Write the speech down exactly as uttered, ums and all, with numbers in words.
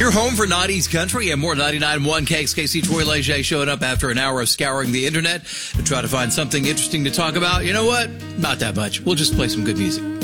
You're home for nineties country and more. Ninety-nine point one K X K C. Troy Leger showing up after an hour of scouring the internet to try to find something interesting to talk about. You know what? Not that much. We'll just play some good music.